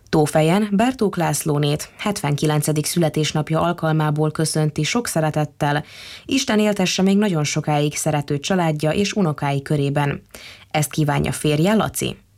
Tófejen Bertók Lászlónét 79. születésnapja alkalmából köszönti sok szeretettel, Isten éltesse még nagyon sokáig szerető családja és unokái körében. Ezt kívánja férje, Laci.